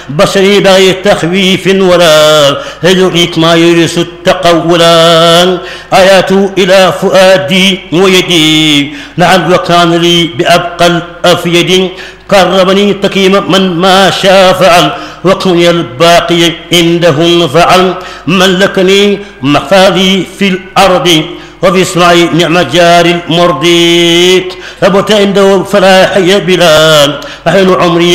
بشري بغير تخويف ولا يدرك ما يرث التقولا. آيات إلى فؤادي ويدي لعل وكان لي بأبقى الأفيد. قربني تكيم من ما شاء فعل وكن الباقي عنده فعل. ملكني مخفاذي في الأرض وفي السماء نعم جار المرضي. ثبت عنده فلا حي بلال أحيل عمري